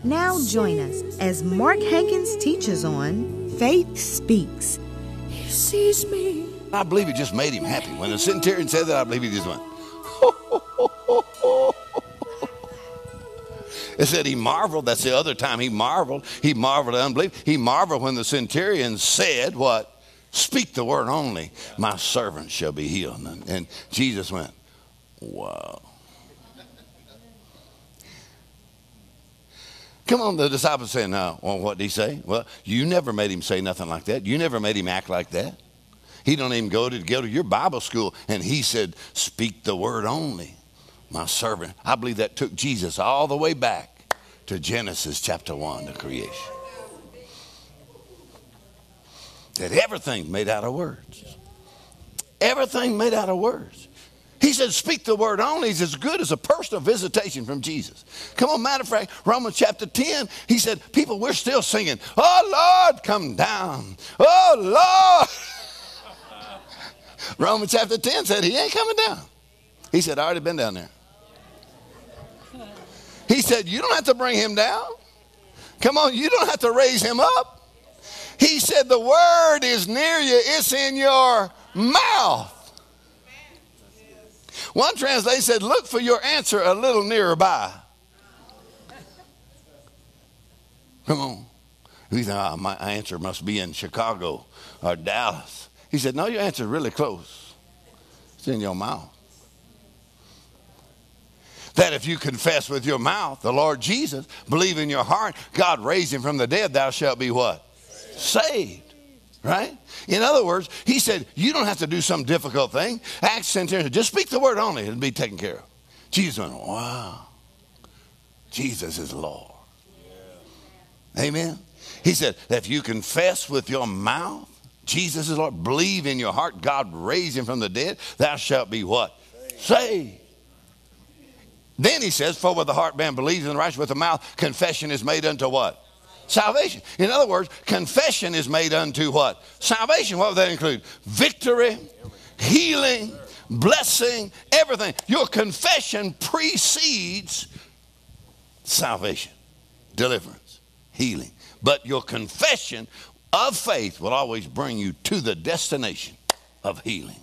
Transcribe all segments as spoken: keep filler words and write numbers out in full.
Now join us as Mark Hankins teaches on Faith Speaks. He sees me. I believe it just made him happy. When the centurion said that, I believe he just went, ho, ho, ho, ho, ho. It said he marveled. That's the other time he marveled. He marveled at unbelief. He marveled when the centurion said what? Speak the word only. My servant shall be healed. And, and Jesus went, wow. Come on, the disciples saying, no. Well, what did he say? Well, you never made him say nothing like that. You never made him act like that. He don't even go to go to your Bible school. And he said, speak the word only. My servant. I believe that took Jesus all the way back to Genesis chapter one, the creation. That everything made out of words. Everything made out of words. He said, speak the word only is as good as a personal visitation from Jesus. Come on, matter of fact, Romans chapter ten, he said, people, we're still singing, oh, Lord, come down. Oh, Lord. Romans chapter ten said he ain't coming down. He said, I already been down there. He said, you don't have to bring him down. Come on, you don't have to raise him up. He said, the word is near you. It's in your mouth. One translation said, look for your answer a little nearer by. Come on. He said, oh, my answer must be in Chicago or Dallas. He said, no, your answer is really close. It's in your mouth. That if you confess with your mouth the Lord Jesus, believe in your heart, God raised him from the dead, thou shalt be what? Saved. Right? In other words, he said, you don't have to do some difficult thing. Acts ten, just speak the word only, it'll be taken care of. Jesus went, wow. Jesus is Lord. Yeah. Amen. He said, if you confess with your mouth, Jesus is Lord, believe in your heart, God raised him from the dead, thou shalt be what? Saved. Saved. Then he says, for with the heart man believes in the righteous, with the mouth confession is made unto what? Salvation. In other words, confession is made unto what? Salvation. What would that include? Victory, healing, blessing, everything. Your confession precedes salvation, deliverance, healing. But your confession of faith will always bring you to the destination of healing.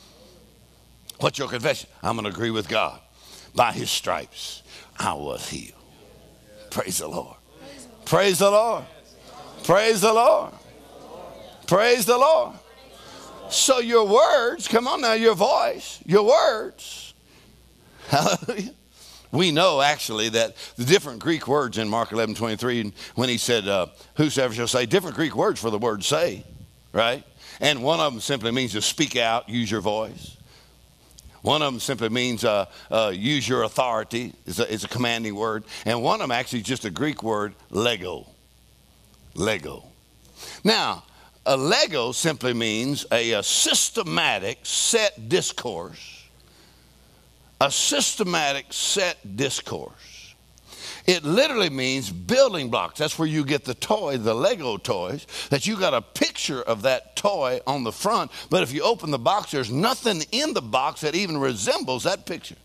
What's your confession? I'm going to agree with God. By his stripes, I was healed. Praise the Lord. Praise the Lord. Praise the Lord. Praise the Lord. So your words, come on now, your voice, your words. Hallelujah. We know actually that the different Greek words in Mark eleven twenty-three, when he said, uh, whosoever shall say, different Greek words for the word say, right? And one of them simply means to speak out, use your voice. One of them simply means uh, uh, use your authority. It's a, it's a commanding word. And one of them actually is just a Greek word, lego. Lego. Now, a lego simply means a, a systematic set discourse. A systematic set discourse. It literally means building blocks. That's where you get the toy, the Lego toys, that you got a picture of that toy on the front. But if you open the box, there's nothing in the box that even resembles that picture.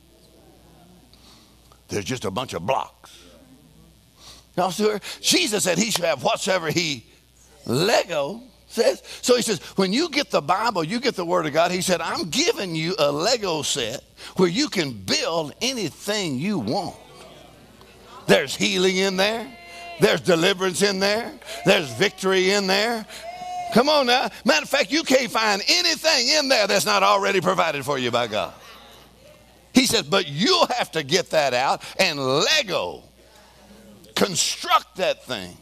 There's just a bunch of blocks. Y'all see where? Jesus said he should have whatsoever he Lego says. So he says, when you get the Bible, you get the Word of God. He said, I'm giving you a Lego set where you can build anything you want. There's healing in there. There's deliverance in there. There's victory in there. Come on now. Matter of fact, you can't find anything in there that's not already provided for you by God. He says, but you'll have to get that out and Lego, construct that thing.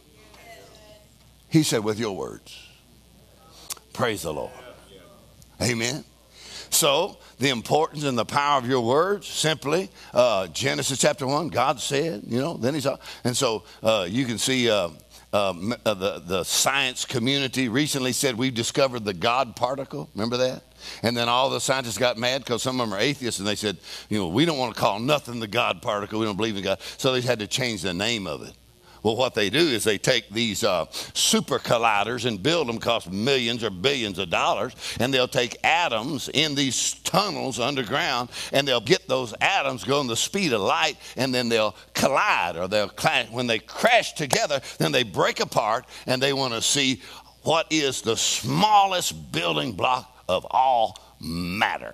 He said, with your words. Praise the Lord. Amen. So the importance and the power of your words, simply, uh, Genesis chapter one, God said, you know, then he's, and so uh, you can see uh, uh, the, the science community recently said we've discovered the God particle. Remember that? And then all the scientists got mad because some of them are atheists, and they said, you know, we don't want to call nothing the God particle. We don't believe in God. So they had to change the name of it. Well, what they do is they take these uh, super colliders and build them, cost millions or billions of dollars, and they'll take atoms in these tunnels underground, and they'll get those atoms going the speed of light, and then they'll collide, or they'll clash. When they crash together, then they break apart, and they want to see what is the smallest building block of all matter.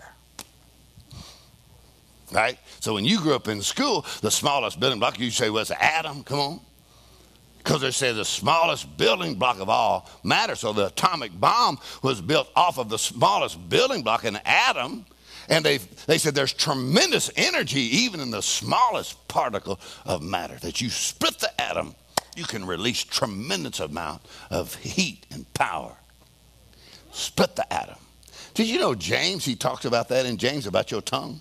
Right? So when you grew up in school, the smallest building block, you say, well, it's an atom. Come on. Because they say the smallest building block of all matter. So the atomic bomb was built off of the smallest building block, an atom. And they they said there's tremendous energy even in the smallest particle of matter. That you split the atom, you can release tremendous amount of heat and power. Split the atom. Did you know James, he talks about that in James, about your tongue?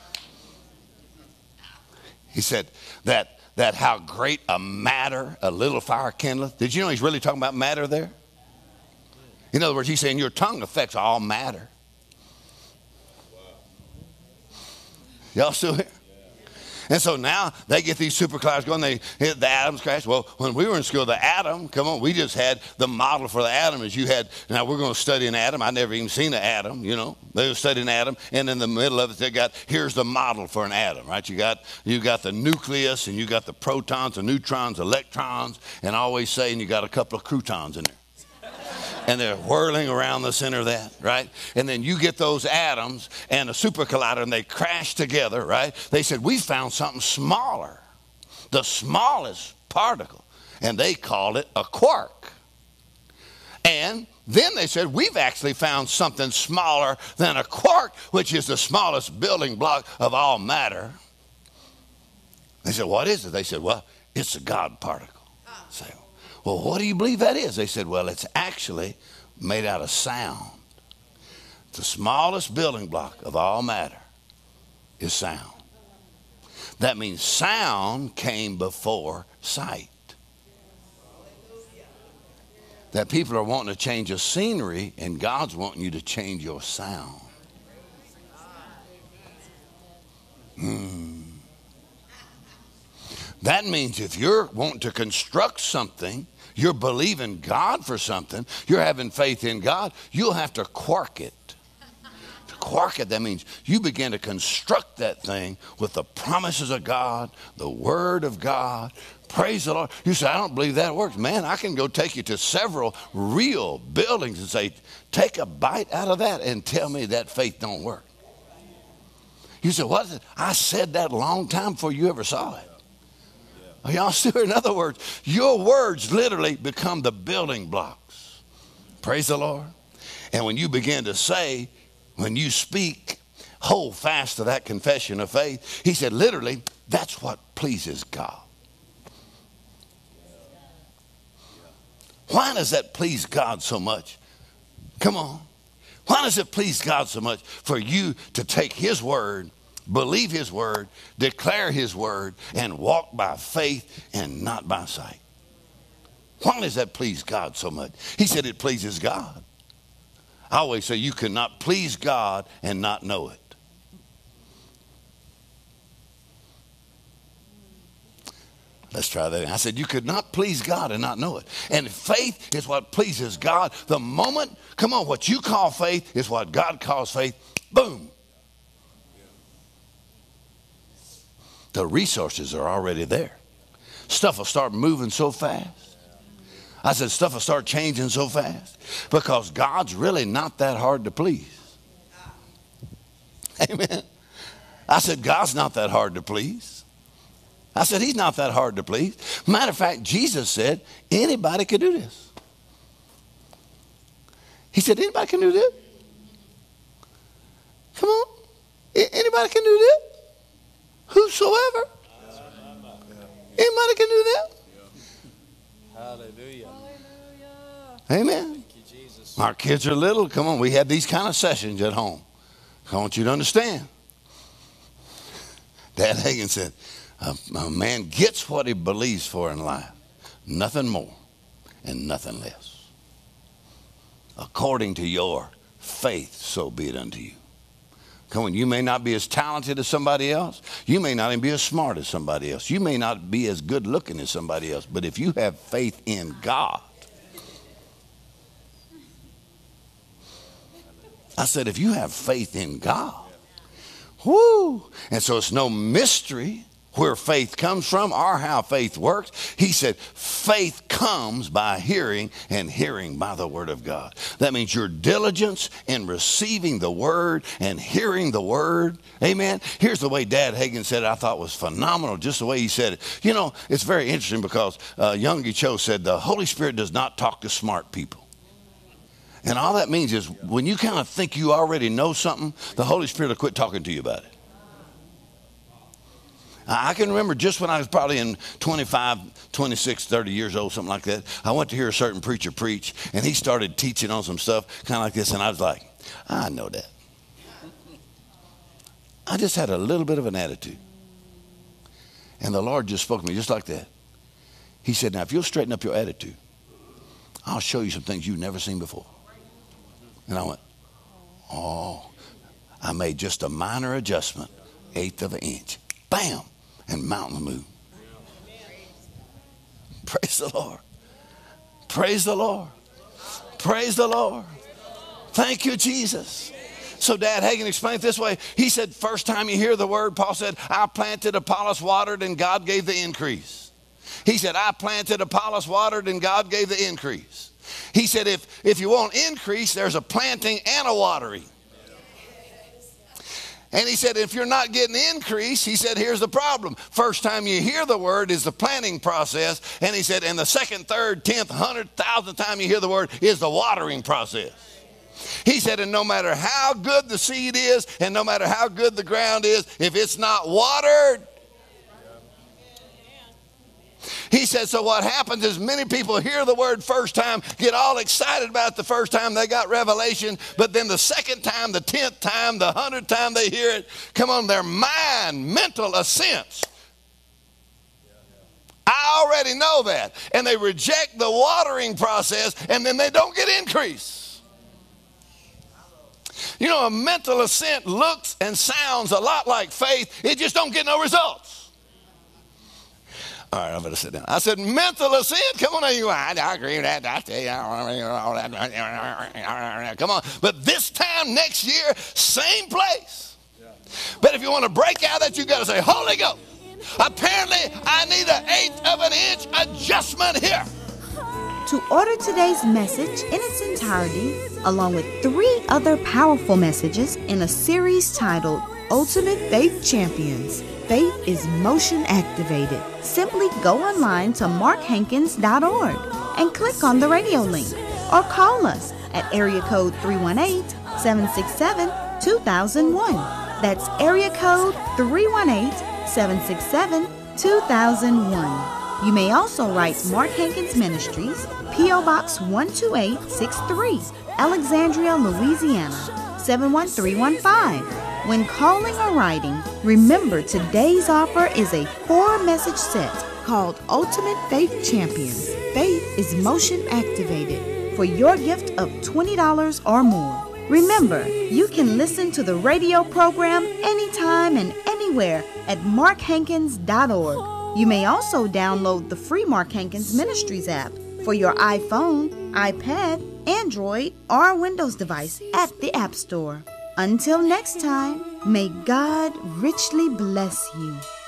He said that that how great a matter a little fire kindleth. Did you know he's really talking about matter there? In other words, he's saying your tongue affects all matter. Y'all still here? And so now they get these super colliders going. They hit the atoms crash. Well, when we were in school, the atom, come on, we just had the model for the atom as you had. Now we're going to study an atom. I never even seen an atom, you know. They were studying an atom, and in the middle of it, they got, here's the model for an atom, right? You got you got the nucleus, and you got the protons, the neutrons, electrons, and always saying you got a couple of croutons in there. And they're whirling around the center of that, right? And then you get those atoms and a super collider, and they crash together, right? They said, we found something smaller, the smallest particle, and they called it a quark. And then they said, we've actually found something smaller than a quark, which is the smallest building block of all matter. They said, what is it? They said, well, it's a God particle. Say, well, what do you believe that is? They said, well, it's actually made out of sound. The smallest building block of all matter is sound. That means sound came before sight. That people are wanting to change a scenery, and God's wanting you to change your sound. Hmm. That means if you're wanting to construct something, you're believing God for something, you're having faith in God, you'll have to quark it. To quark it, that means you begin to construct that thing with the promises of God, the Word of God. Praise the Lord. You say, I don't believe that works. Man, I can go take you to several real buildings and say, take a bite out of that and tell me that faith don't work. You say, what is it? I said that a long time before you ever saw it. Are y'all still here? In other words, your words literally become the building blocks. Praise the Lord. And when you begin to say, when you speak, hold fast to that confession of faith. He said, literally, that's what pleases God. Why does that please God so much? Come on. Why does it please God so much for you to take His word, believe His word, declare His word, and walk by faith and not by sight? Why does that please God so much? He said it pleases God. I always say you cannot please God and not know it. Let's try that. I said you could not please God and not know it. And faith is what pleases God. The moment, come on, what you call faith is what God calls faith. Boom. The resources are already there. Stuff will start moving so fast. I said stuff will start changing so fast because God's really not that hard to please. Amen. I said God's not that hard to please. I said he's not that hard to please. Matter of fact, Jesus said anybody could do this. He said anybody can do this. Come on. Anybody can do this. Whosoever. Anybody can do that. Hallelujah. Amen. Thank you, Jesus. Our kids are little. Come on, we had these kind of sessions at home. I want you to understand. Dad Hagin said, a, a man gets what he believes for in life. Nothing more and nothing less. According to your faith, so be it unto you. Come on, you may not be as talented as somebody else. You may not even be as smart as somebody else. You may not be as good looking as somebody else. But if you have faith in God, I said, if you have faith in God, whoo, and so it's no mystery where faith comes from or how faith works. He said, faith comes by hearing, and hearing by the word of God. That means your diligence in receiving the word and hearing the word. Amen. Here's the way Dad Hagin said it. I thought was phenomenal, just the way he said it. You know, it's very interesting because uh, Yonggi Cho said the Holy Spirit does not talk to smart people. And all that means is when you kind of think you already know something, the Holy Spirit will quit talking to you about it. I can remember just when I was probably in twenty-five, twenty-six, thirty years old, something like that. I went to hear a certain preacher preach, and he started teaching on some stuff kind of like this, and I was like, I know that. I just had a little bit of an attitude. And the Lord just spoke to me just like that. He said, now, if you'll straighten up your attitude, I'll show you some things you've never seen before. And I went, oh, I made just a minor adjustment, eighth of an inch. Bam. And mountain moved. Praise the Lord. Praise the Lord. Praise the Lord. Thank you, Jesus. So Dad Hagin explained it this way. He said, first time you hear the word, Paul said, I planted, Apollos watered, and God gave the increase. He said, I planted, Apollos watered, and God gave the increase. He said, if, if you want increase, there's a planting and a watering. And he said, if you're not getting increase, he said, here's the problem. First time you hear the word is the planting process. And he said, and the second, third, tenth, hundred, thousandth time you hear the word is the watering process. He said, and no matter how good the seed is, and no matter how good the ground is, if it's not watered, he said, so what happens is many people hear the word first time, get all excited about it the first time they got revelation, but then the second time, the tenth time, the hundredth time they hear it, come on, their mind, mental assents. I already know that. And they reject the watering process, and then they don't get increase. You know, a mental assent looks and sounds a lot like faith. It just don't get no results. All right, I'm going to sit down. I said, mental assent. Come on, you. I, I agree with that. I tell you, all that. Come on. But this time next year, same place. Yeah. But if you want to break out that, you got to say, Holy Ghost. Apparently, I need an eighth of an inch adjustment here. To order today's message in its entirety, along with three other powerful messages in a series titled Ultimate Faith Champions, Faith is Motion Activated. Simply go online to mark hankins dot org and click on the radio link, or call us at area code three one eight, seven six seven, two thousand one. That's area code three one eight, seven six seven, two thousand one. You may also write Mark Hankins Ministries, P O Box one two eight six three, Alexandria, Louisiana, seven one three one five. When calling or writing, remember today's offer is a four-message set called Ultimate Faith Champions. Faith is motion activated for your gift of twenty dollars or more. Remember, you can listen to the radio program anytime and anywhere at mark hankins dot org. You may also download the free Mark Hankins Ministries app for your iPhone, iPad, Android, or Windows device at the App Store. Until next time, may God richly bless you.